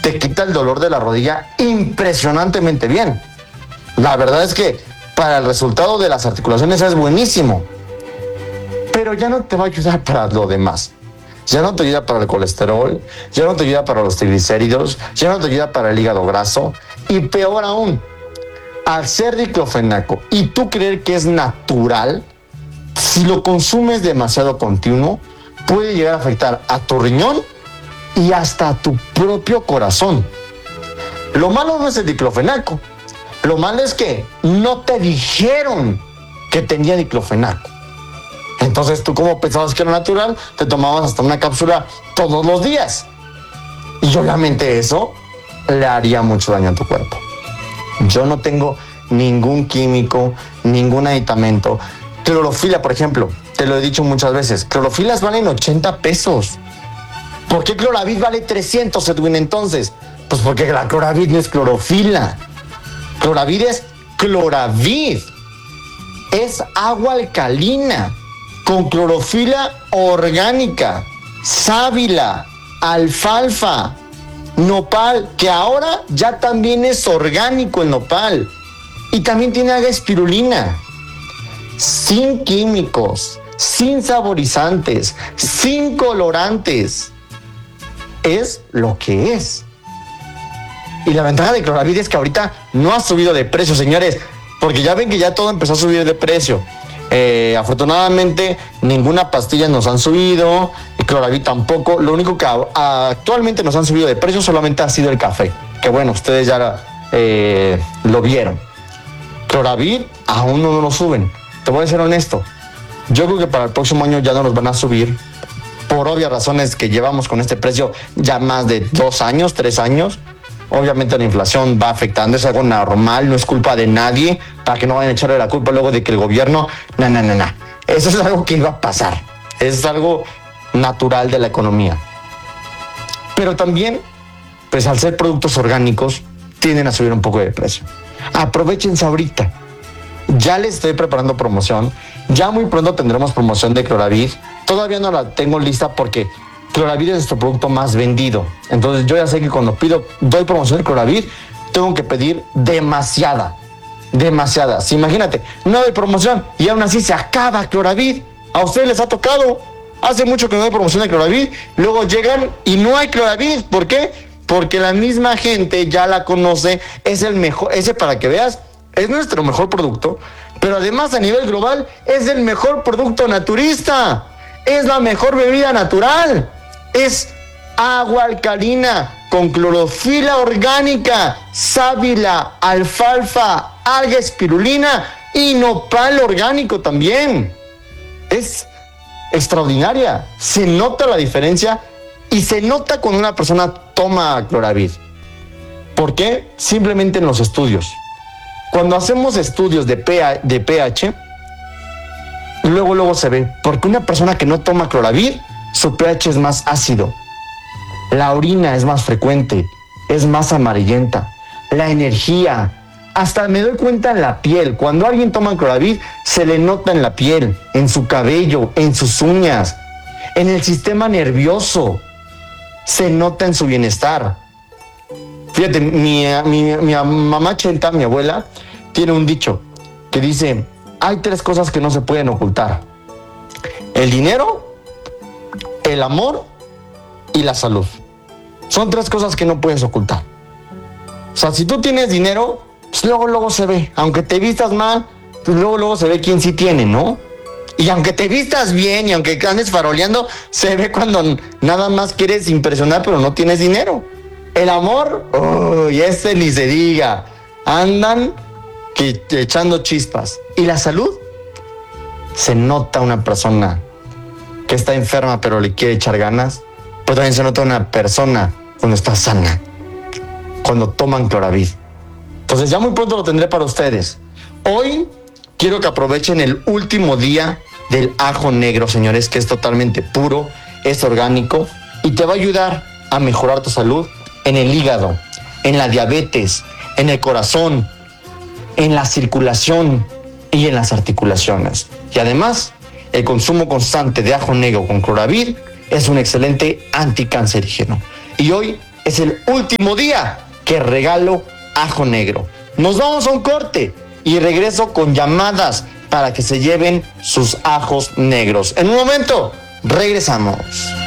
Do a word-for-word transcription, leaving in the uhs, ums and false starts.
te quita el dolor de la rodilla impresionantemente bien. La verdad es que para el resultado de las articulaciones es buenísimo. Pero ya no te va a ayudar para lo demás. Ya no te ayuda para el colesterol, ya no te ayuda para los triglicéridos, ya no te ayuda para el hígado graso. Y peor aún, al ser diclofenaco y tú creer que es natural, si lo consumes demasiado continuo, puede llegar a afectar a tu riñón y hasta a tu propio corazón. Lo malo no es el diclofenaco. Lo malo es que no te dijeron que tenía diclofenaco. Entonces tú, como pensabas que era natural, te tomabas hasta una cápsula todos los días. Y obviamente eso le haría mucho daño a tu cuerpo. Yo no tengo ningún químico, ningún aditamento. Clorofila, por ejemplo, te lo he dicho muchas veces. Clorofilas valen ochenta pesos. ¿Por qué Cloravid vale trescientos, Edwin, entonces? Pues porque la Cloravid no es clorofila. Cloravid es Cloravid. Es agua alcalina con clorofila orgánica, sábila, alfalfa, nopal, que ahora ya también es orgánico el nopal. Y también tiene agua espirulina. Sin químicos, sin saborizantes, sin colorantes. Es lo que es. Y la ventaja de Cloravid es que ahorita no ha subido de precio, señores, porque ya ven que ya todo empezó a subir de precio. Eh, afortunadamente ninguna pastilla nos han subido, y Cloravid tampoco. Lo único que a, actualmente nos han subido de precio solamente ha sido el café, que bueno, ustedes ya eh, lo vieron. Cloravid aún no lo suben. Te voy a ser honesto, yo creo que para el próximo año ya no nos van a subir, por obvias razones que llevamos con este precio ya más de dos años, tres años. Obviamente la inflación va afectando, es algo normal, no es culpa de nadie, para que no vayan a echarle la culpa luego de que el gobierno, no, no, no, no. Eso es algo que iba a pasar, es algo natural de la economía. Pero también, pues al ser productos orgánicos, tienden a subir un poco de precio. Aprovechense ahorita. Ya les estoy preparando promoción, ya muy pronto tendremos promoción de Cloravid. Todavía no la tengo lista porque Cloravid es nuestro producto más vendido. Entonces yo ya sé que cuando pido, doy promoción de Cloravid, tengo que pedir demasiada, demasiada. Si imagínate, no doy promoción y aún así se acaba Cloravid. A ustedes les ha tocado. Hace mucho que no doy promoción de Cloravid, luego llegan y no hay Cloravid. ¿Por qué? Porque la misma gente ya la conoce, es el mejor, ese para que veas, es nuestro mejor producto, pero además a nivel global es el mejor producto naturista, es la mejor bebida natural. Es agua alcalina con clorofila orgánica, sábila, alfalfa, alga espirulina y nopal orgánico también. Es extraordinaria. Se nota la diferencia y se nota cuando una persona toma Cloravid. ¿Por qué? Simplemente en los estudios. Cuando hacemos estudios de pH, de pH, luego, luego se ve. Porque una persona que no toma Cloravid, su pH es más ácido, la orina es más frecuente, es más amarillenta, la energía, hasta me doy cuenta en la piel. Cuando alguien toma Cloravid, se le nota en la piel, en su cabello, en sus uñas, en el sistema nervioso, se nota en su bienestar. Fíjate, mi, mi, mi mamá Chenta, mi abuela, tiene un dicho que dice: hay tres cosas que no se pueden ocultar: el dinero, el amor y la salud. Son tres cosas que no puedes ocultar. O sea, si tú tienes dinero, pues luego, luego se ve. Aunque te vistas mal, pues luego, luego se ve quién sí tiene, ¿no? Y aunque te vistas bien y aunque andes faroleando, se ve cuando nada más quieres impresionar, pero no tienes dinero. El amor, uy, ese ni se diga. Andan que, echando chispas. Y la salud, se nota una persona que está enferma pero le quiere echar ganas, pero también se nota una persona cuando está sana, cuando toman Cloravid. Entonces ya muy pronto lo tendré para ustedes. Hoy quiero que aprovechen el último día del ajo negro, señores, que es totalmente puro, es orgánico y te va a ayudar a mejorar tu salud en el hígado, en la diabetes, en el corazón, en la circulación y en las articulaciones. Y además, el consumo constante de ajo negro con Cloravid es un excelente anticancerígeno. Y hoy es el último día que regalo ajo negro. Nos vamos a un corte y regreso con llamadas para que se lleven sus ajos negros. En un momento, regresamos.